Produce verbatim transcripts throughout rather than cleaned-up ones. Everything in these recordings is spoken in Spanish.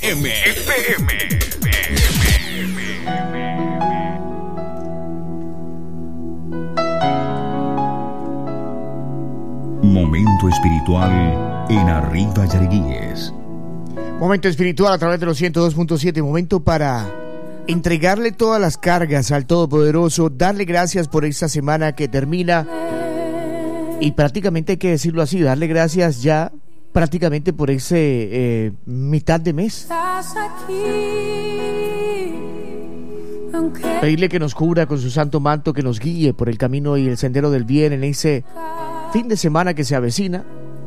M. F M. Momento espiritual en Arriba Yariguíes. Momento espiritual a través de los ciento dos punto siete. Momento para entregarle todas las cargas al Todopoderoso, darle gracias por esta semana que termina y prácticamente hay que decirlo así, darle gracias ya prácticamente por ese eh, mitad de mes. Pedirle que nos cubra con su santo manto, que nos guíe por el camino y el sendero del bien en ese fin de semana que se avecina.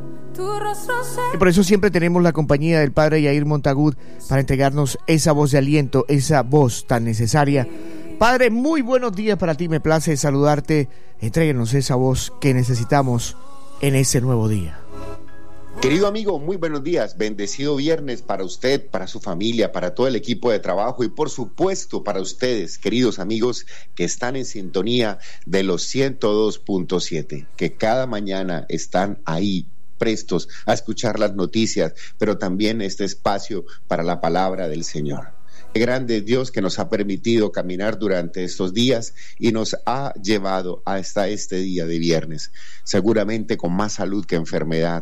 Y por eso siempre tenemos la compañía del Padre Yair Montagud para entregarnos esa voz de aliento, esa voz tan necesaria. Padre, muy buenos días para ti, me place saludarte. Entréguenos esa voz que necesitamos en este nuevo día. Querido amigo, muy buenos días, bendecido viernes para usted, para su familia, para todo el equipo de trabajo y por supuesto para ustedes, queridos amigos que están en sintonía de los ciento dos punto siete, que cada mañana están ahí prestos a escuchar las noticias, pero también este espacio para la palabra del Señor. Qué grande es Dios que nos ha permitido caminar durante estos días y nos ha llevado hasta este día de viernes, seguramente con más salud que enfermedad,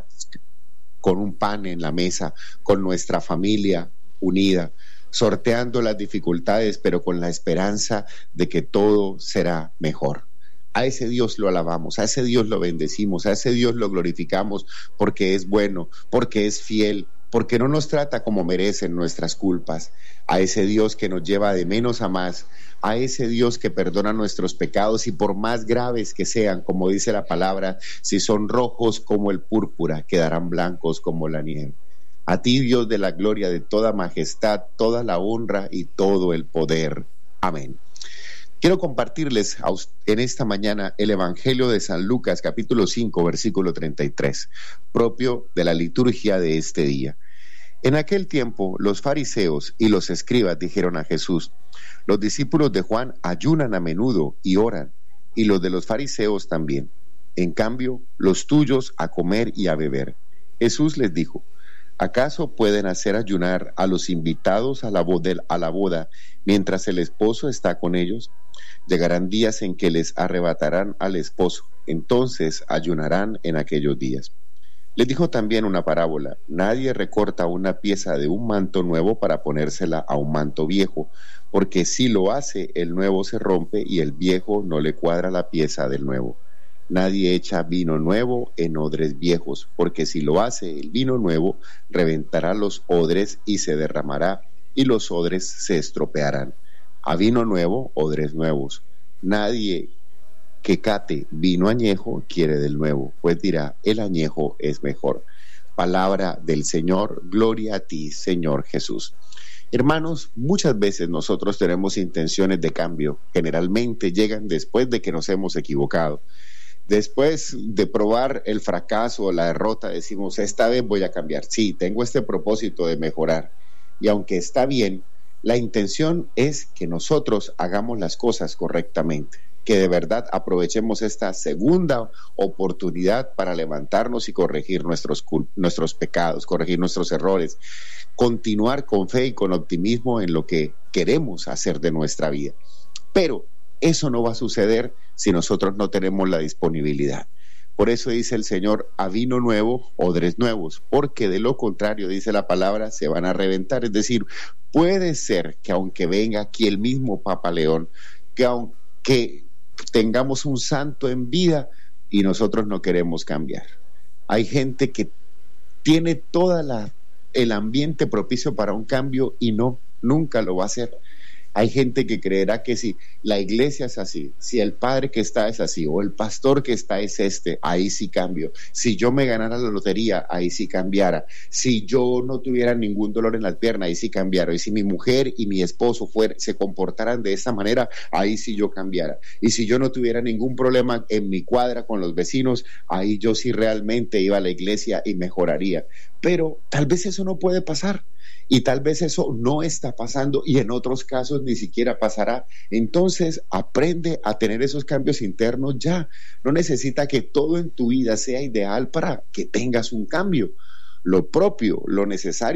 con un pan en la mesa, con nuestra familia unida, sorteando las dificultades, pero con la esperanza de que todo será mejor. A ese Dios lo alabamos, a ese Dios lo bendecimos, a ese Dios lo glorificamos porque es bueno, porque es fiel, porque no nos trata como merecen nuestras culpas. A ese Dios que nos lleva de menos a más, a ese Dios que perdona nuestros pecados y por más graves que sean, como dice la palabra, si son rojos como el púrpura, quedarán blancos como la nieve. A ti, Dios de la gloria, de toda majestad, toda la honra y todo el poder. Amén. Quiero compartirles en esta mañana el Evangelio de San Lucas, capítulo cinco, versículo treinta y tres, propio de la liturgia de este día. En aquel tiempo, los fariseos y los escribas dijeron a Jesús: los discípulos de Juan ayunan a menudo y oran, y los de los fariseos también. En cambio, los tuyos a comer y a beber. Jesús les dijo: ¿acaso pueden hacer ayunar a los invitados a la boda, a la boda mientras el esposo está con ellos? Llegarán días en que les arrebatarán al esposo, entonces ayunarán en aquellos días. Les dijo también una parábola: nadie recorta una pieza de un manto nuevo para ponérsela a un manto viejo, porque si lo hace, el nuevo se rompe y el viejo no le cuadra la pieza del nuevo. Nadie echa vino nuevo en odres viejos, porque si lo hace, el vino nuevo reventará los odres y se derramará, y los odres se estropearán. A vino nuevo, odres nuevos. Nadie que cate vino añejo quiere del nuevo, pues dirá: el añejo es mejor. Palabra del Señor, gloria a ti, Señor Jesús. Hermanos, muchas veces nosotros tenemos intenciones de cambio, generalmente llegan después de que nos hemos equivocado. Después de probar el fracaso o la derrota, decimos: esta vez voy a cambiar. Sí, tengo este propósito de mejorar. Y aunque está bien, la intención es que nosotros hagamos las cosas correctamente, que de verdad aprovechemos esta segunda oportunidad para levantarnos y corregir nuestros, nuestros pecados, corregir nuestros errores, continuar con fe y con optimismo en lo que queremos hacer de nuestra vida. Pero eso no va a suceder si nosotros no tenemos la disponibilidad. Por eso dice el Señor: a vino nuevo, odres nuevos, porque de lo contrario, dice la palabra, se van a reventar. Es decir, puede ser que aunque venga aquí el mismo Papa León, que aunque tengamos un santo en vida y nosotros no queremos cambiar. Hay gente que tiene toda la el ambiente propicio para un cambio y no, nunca lo va a hacer. Hay gente que creerá que si la iglesia es así, si el padre que está es así, o el pastor que está es este, ahí sí cambio. Si yo me ganara la lotería, ahí sí cambiara. Si yo no tuviera ningún dolor en las piernas, ahí sí cambiara. Y si mi mujer y mi esposo fuera, se comportaran de esta manera, ahí sí yo cambiara. Y si yo no tuviera ningún problema en mi cuadra con los vecinos, ahí yo sí realmente iba a la iglesia y mejoraría. Pero tal vez eso no puede pasar. Y tal vez eso no está pasando y en otros casos ni siquiera pasará. Entonces aprende a tener esos cambios internos ya. No necesita que todo en tu vida sea ideal para que tengas un cambio. Lo propio, lo necesario